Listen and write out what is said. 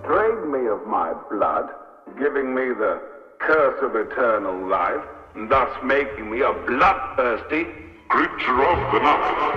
drained me of my blood, giving me the curse of eternal life, and thus making me a bloodthirsty creature of the night.